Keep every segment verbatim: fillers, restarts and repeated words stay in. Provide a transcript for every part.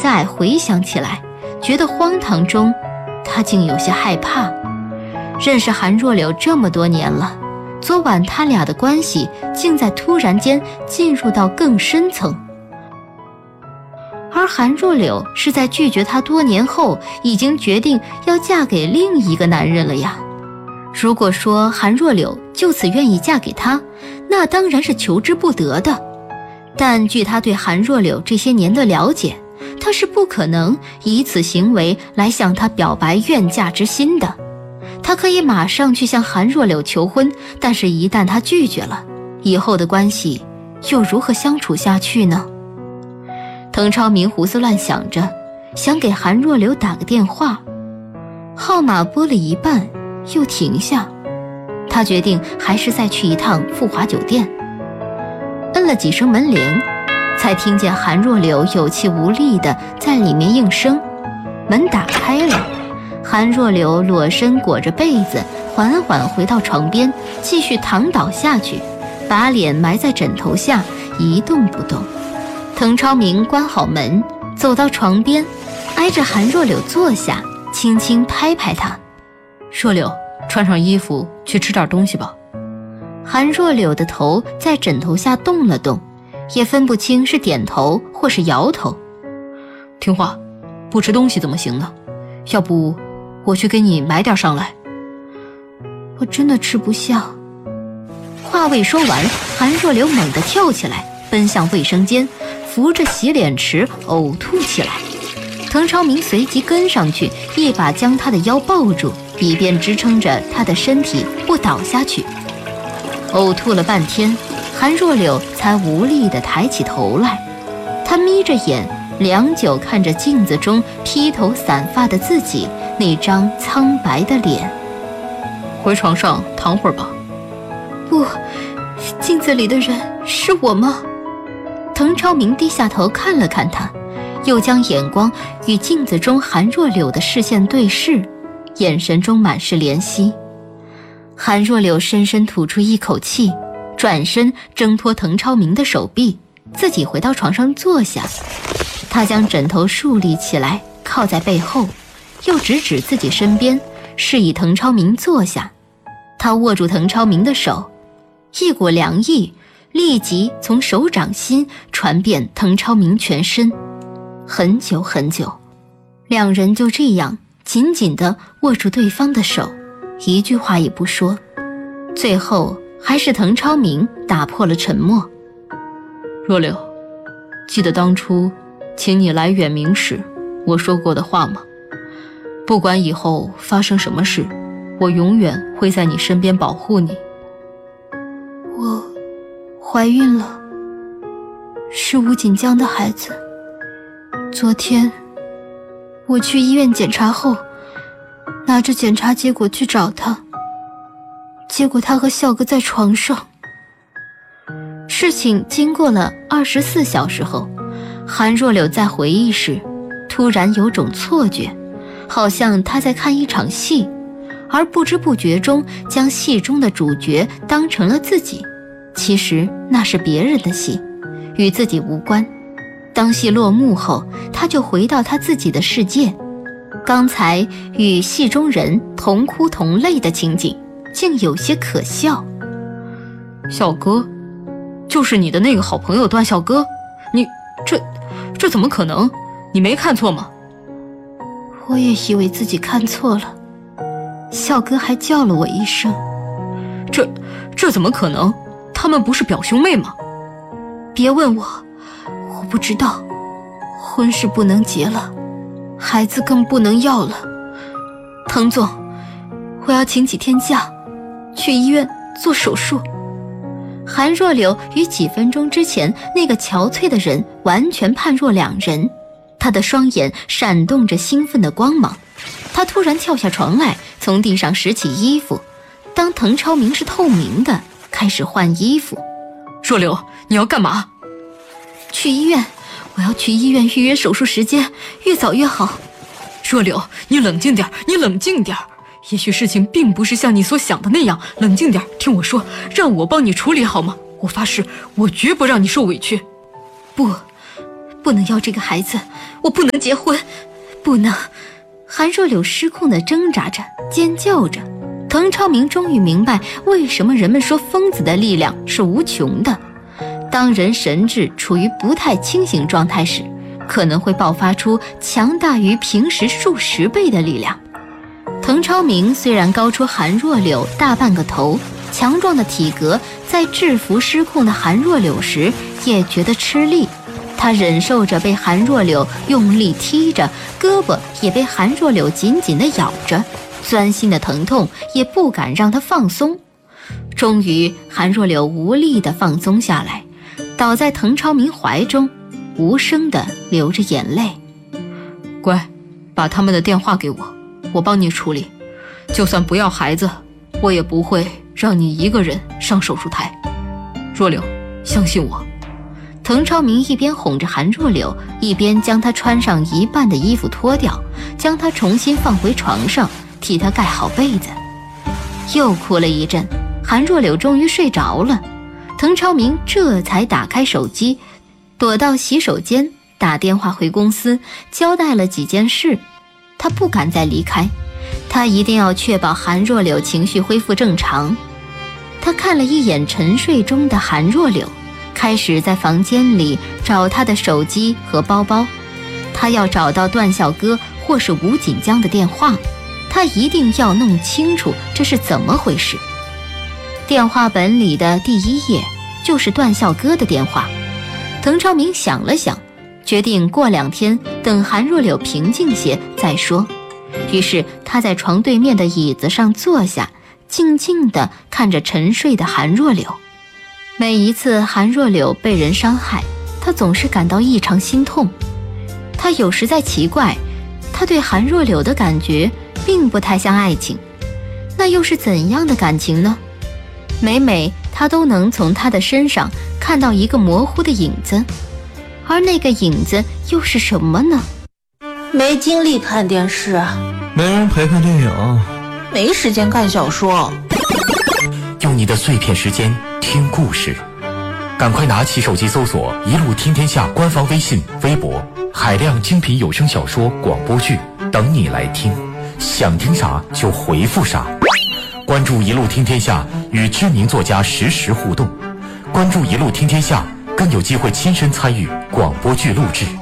在回想起来，觉得荒唐中，他竟有些害怕。认识韩若柳这么多年了，昨晚他俩的关系竟在突然间进入到更深层。而韩若柳是在拒绝他多年后，已经决定要嫁给另一个男人了呀。如果说韩若柳就此愿意嫁给他，那当然是求之不得的。但据他对韩若柳这些年的了解，他是不可能以此行为来向他表白愿嫁之心的。他可以马上去向韩若柳求婚，但是一旦他拒绝了，以后的关系又如何相处下去呢？滕超明胡思乱想着，想给韩若柳打个电话，号码拨了一半又停下。他决定还是再去一趟富华酒店，摁了几声门铃，才听见韩若柳有气无力地在里面应声。门打开了，韩若柳裸身裹着被子，缓缓回到床边，继续躺倒下去，把脸埋在枕头下，一动不动。滕超明关好门，走到床边，挨着韩若柳坐下，轻轻拍拍她：“ 若柳，穿上衣服去吃点东西吧。” 韩若柳的头在枕头下动了动，也分不清是点头或是摇头。 “听话，不吃东西怎么行呢？要不我去给你买点上来。”“ 我真的吃不下。”话未说完，韩若柳猛地跳起来，奔向卫生间，扶着洗脸池呕吐起来。滕超明随即跟上去，一把将他的腰抱住，以便支撑着他的身体不倒下去。呕吐了半天，韩若柳才无力地抬起头来。他眯着眼，良久看着镜子中披头散发的自己，那张苍白的脸。 “回床上躺会儿吧。”“ 不，镜子里的人是我吗？”滕超明低下头看了看他，又将眼光与镜子中韩若柳的视线对视，眼神中满是怜惜。韩若柳深深吐出一口气，转身挣脱滕超明的手臂，自己回到床上坐下。他将枕头竖立起来，靠在背后，又指指自己身边，示意滕超明坐下。他握住滕超明的手，一股凉意立即从手掌心传遍滕超明全身。很久很久，两人就这样紧紧地握住对方的手，一句话也不说。最后还是滕超明打破了沉默。 “若柳，记得当初请你来远明时我说过的话吗？不管以后发生什么事，我永远会在你身边保护你。”“ 我怀孕了，是吴锦江的孩子。昨天我去医院检查后，拿着检查结果去找他，结果他和笑哥在床上。”事情经过了二十四小时后，韩若柳在回忆时，突然有种错觉，好像他在看一场戏，而不知不觉中将戏中的主角当成了自己。其实那是别人的戏，与自己无关。当戏落幕后，他就回到他自己的世界。刚才与戏中人同哭同泪的情景，竟有些可笑。 “笑哥，就是你的那个好朋友段笑哥？你这这怎么可能？你没看错吗？”“ 我也以为自己看错了，笑哥还叫了我一声。”“ 这这怎么可能？他们不是表兄妹吗？”“ 别问我，我不知道。婚是不能结了，孩子更不能要了。滕总，我要请几天假，去医院做手术。”韩若柳与几分钟之前那个憔悴的人完全判若两人，他的双眼闪动着兴奋的光芒。他突然跳下床来，从地上拾起衣服，当滕超明是透明的，开始换衣服。 “若柳，你要干嘛？”“ 去医院，我要去医院预约手术时间，越早越好。”“ 若柳，你冷静点，你冷静点。也许事情并不是像你所想的那样，冷静点，听我说，让我帮你处理好吗？我发誓，我绝不让你受委屈。”“不， 不能要这个孩子，我不能结婚，不能！韩若柳失控地挣扎着，尖叫着。滕超明终于明白为什么人们说疯子的力量是无穷的。当人神志处于不太清醒状态时，可能会爆发出强大于平时数十倍的力量。滕超明虽然高出韩若柳大半个头，强壮的体格在制服失控的韩若柳时也觉得吃力。他忍受着被韩若柳用力踢着，胳膊也被韩若柳紧紧地咬着，钻心的疼痛也不敢让他放松。终于，韩若柳无力地放松下来，倒在滕超明怀中，无声地流着眼泪。 乖，把他们的电话给我，我帮你处理。就算不要孩子，我也不会让你一个人上手术台。若柳，相信我。 滕超明一边哄着韩若柳，一边将她穿上一半的衣服脱掉，将她重新放回床上，替她盖好被子。又哭了一阵，韩若柳终于睡着了。滕超明这才打开手机，躲到洗手间，打电话回公司，交代了几件事。他不敢再离开，他一定要确保韩若柳情绪恢复正常。他看了一眼沉睡中的韩若柳，开始在房间里找他的手机和包包。他要找到段孝哥或是吴锦江的电话，他一定要弄清楚这是怎么回事。电话本里的第一页就是段孝哥的电话。滕超明想了想，决定过两天等韩若柳平静些再说。于是他在床对面的椅子上坐下，静静地看着沉睡的韩若柳。每一次韩若柳被人伤害，他总是感到异常心痛。他有时在奇怪，他对韩若柳的感觉并不太像爱情，那又是怎样的感情呢？每每他都能从他的身上看到一个模糊的影子，而那个影子又是什么呢？ 没精力看电视， 没人陪看电影， 没时间看小说。 用你的碎片时间听故事，赶快拿起手机搜索一路听天下官方微信微博，海量精品有声小说广播剧等你来听，想听啥就回复啥。关注一路听天下，与知名作家实时互动。关注一路听天下，更有机会亲身参与广播剧录制。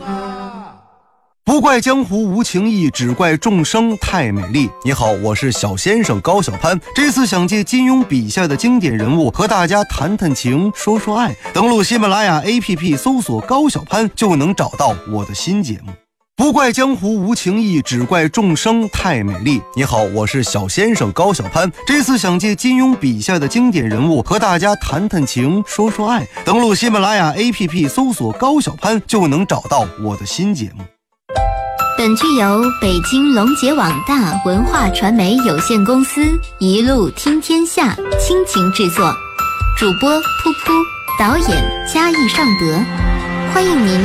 不怪江湖无情义，只怪众生太美丽。你好，我是小先生高小攀，这次想借金庸笔下的经典人物和大家谈谈情，说说爱。登录喜马拉雅 A P P 搜索高小攀，就能找到我的新节目。不怪江湖无情义，只怪众生太美丽。你好，我是小先生高小攀，这次想借金庸笔下的经典人物和大家谈谈情，说说爱。登录喜马拉雅 A P P 搜索高小攀，就能找到我的新节目。 本剧由北京龙杰网大文化传媒有限公司一路听天下倾情制作，主播噗噗，导演嘉义尚德。欢迎您